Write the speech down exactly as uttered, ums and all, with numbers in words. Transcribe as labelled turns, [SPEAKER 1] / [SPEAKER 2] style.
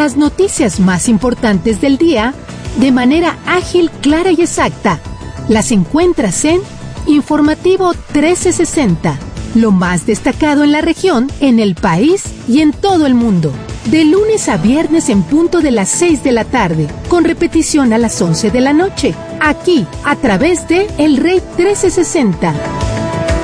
[SPEAKER 1] Las noticias más importantes del día de manera ágil, clara y exacta. Las encuentras en Informativo trece sesenta. Lo más destacado en la región, en el país y en todo el mundo. De lunes a viernes en punto de las seis de la tarde, con repetición a las once de la noche. Aquí, a través de El Rey trece sesenta.